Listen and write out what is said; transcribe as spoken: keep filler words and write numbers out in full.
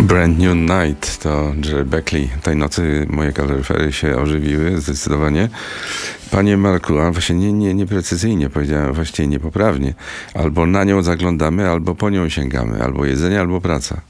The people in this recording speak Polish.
Brand New Night to Jerry Beckley. Tej nocy moje kaloryfery się ożywiły zdecydowanie. Panie Marku, a właśnie nie, nie, nieprecyzyjnie powiedziałem, właściwie niepoprawnie. Albo na nią zaglądamy, albo po nią sięgamy. Albo jedzenie, albo praca.